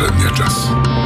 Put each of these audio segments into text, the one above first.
последния час.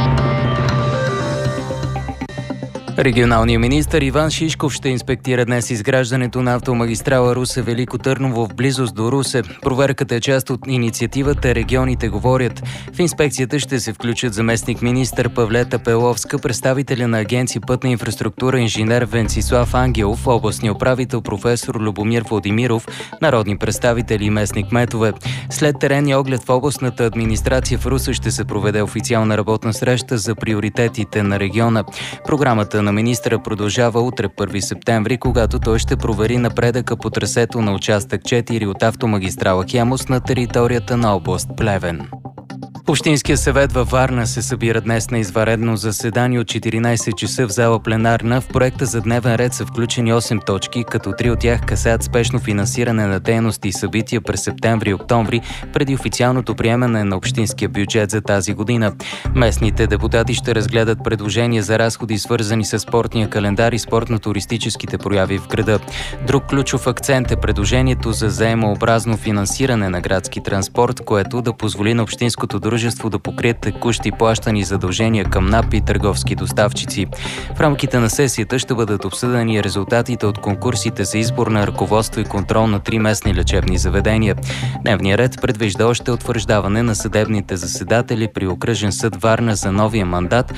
Регионалният министър Иван Шишков ще инспектира днес изграждането на автомагистрала Русе-Велико Търново в близост до Русе. Проверката е част от инициативата "Регионите говорят". В инспекцията ще се включат заместник министър Павлета Пеловска, представителя на Агенция Пътна инфраструктура инженер Венцислав Ангелов, областния управител професор Любомир Владимиров, народни представители и местни кметове. След теренния оглед в областната администрация в Русе ще се проведе официална работна среща за приоритетите на региона. Програмата на министъра продължава утре, 1 септември, когато той ще провери напредъка по трасето на участък 4 от автомагистрала Хемус на територията на област Плевен. Общинския съвет във Варна се събира днес на извънредно заседание от 14 часа в зала пленарна. В проекта за дневен ред са включени 8 точки, като 3 от тях касаят спешно финансиране на дейности и събития през септември и октомври, преди официалното приемане на общинския бюджет за тази година. Местните депутати ще разгледат предложения за разходи, свързани с спортния календар и спортно-туристическите прояви в града. Друг ключов акцент е предложението за заемообразно финансиране на градски транспорт, което да позволи на общинското дружество да покрие текущи плащани задължения към НАП и търговски доставчици. В рамките на сесията ще бъдат обсъдени резултатите от конкурсите за избор на ръководство и контрол на 3 местни лечебни заведения. Дневният ред предвижда още утвърждаване на съдебните заседатели при Окръжен съд Варна за новия мандат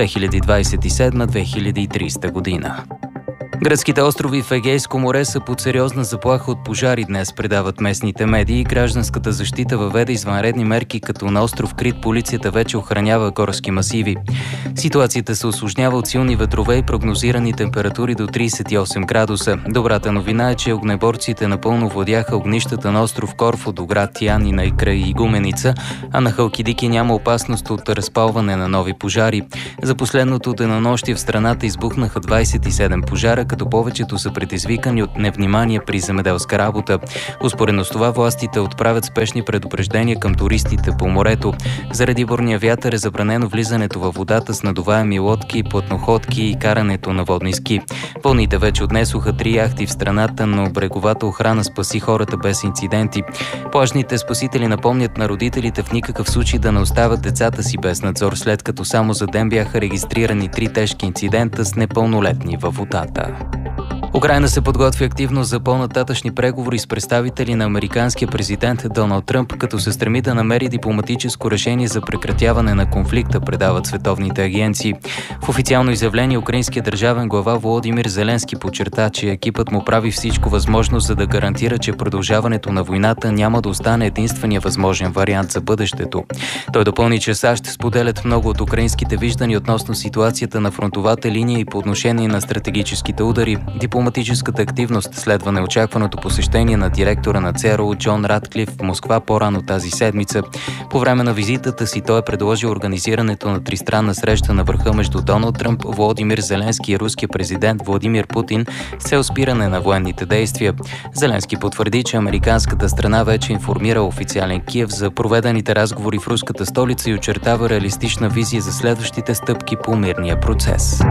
2027-2030 година. Гръцките острови в Егейско море са под сериозна заплаха от пожари днес, предават местните медии. Гражданската защита въведе извънредни мерки, като на остров Крит полицията вече охранява горски масиви. Ситуацията се усложнява от силни ветрове и прогнозирани температури до 38 градуса. Добрата новина е, че огнеборците напълно владяха огнищата на остров Корфу до град Тианина и край Игуменица, а на Халкидики няма опасност от разпалване на нови пожари. За последното денонощие в страната избухнаха 27 пожара, като повечето са предизвикани от невнимание при земеделска работа. Успоредно с това властите отправят спешни предупреждения към туристите по морето. Заради бурния вятър е забранено влизането във водата с надуваеми лодки, платноходки и карането на водни ски. Вълните вече отнесоха 3 яхти в страната, но бреговата охрана спаси хората без инциденти. Плажните спасители напомнят на родителите в никакъв случай да не оставят децата си без надзор, след като само за ден бяха регистрирани 3 тежки инцидента с непълнолетни във водата. Украйна се подготвя активно за по-нататъчни преговори с представители на американския президент Доналд Тръмп, като се стреми да намери дипломатическо решение за прекратяване на конфликта, предават световните агенции. В официално изявление украинският държавен глава Володимир Зеленски подчерта, че екипът му прави всичко възможно, за да гарантира, че продължаването на войната няма да остане единствения възможен вариант за бъдещето. Той допълни, че САЩ споделят много от украинските виждания относно ситуацията на фронтовата линия и по отношение на стратегическите удари. Дипломатическата активност следва неочакваното посещение на директора на ЦРУ Джон Ратклиф в Москва по-рано тази седмица. По време на визитата си той е предложил организирането на тристранна среща на върха между Доналд Тръмп, Володимир Зеленски и руския президент Владимир Путин с цел спиране на военните действия. Зеленски потвърди, че американската страна вече информира официален Киев за проведените разговори в руската столица и очертава реалистична визия за следващите стъпки по мирния процес.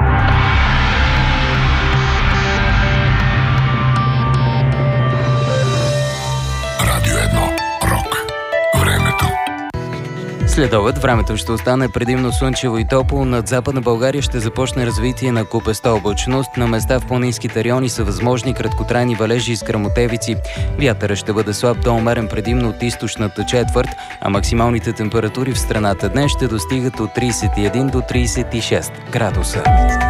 Следобед времето ще остане предимно слънчево и топло. Над Западна България ще започне развитие на купеста облачност. На места в планинските райони са възможни краткотрайни валежи и гръмотевици. Вятърът ще бъде слаб до умерен предимно от източната четвърт, а максималните температури в страната днес ще достигат от 31 до 36 градуса.